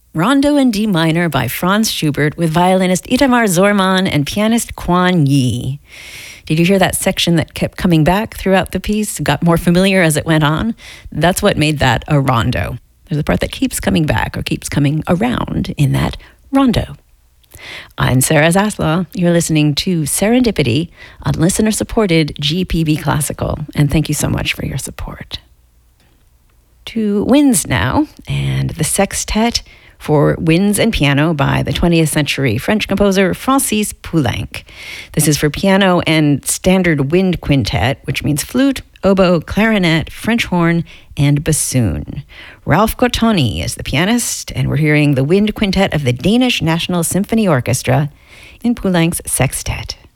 Rondo in D minor by Franz Schubert with violinist Itamar Zorman and pianist Quan Yi. Did you hear that section that kept coming back throughout the piece, got more familiar as it went on? That's what made that a rondo. There's a part that keeps coming back or keeps coming around in that rondo. I'm Sarah Zaslaw. You're listening to Serendipity on listener-supported GPB Classical, and thank you so much for your support. To winds now, and the sextet for winds and piano by the 20th century French composer Francis Poulenc. This is for piano and standard wind quintet, which means flute, oboe, clarinet, French horn, and bassoon. Ralph Cottoni is the pianist, and we're hearing the wind quintet of the Danish National Symphony Orchestra in Poulenc's sextet.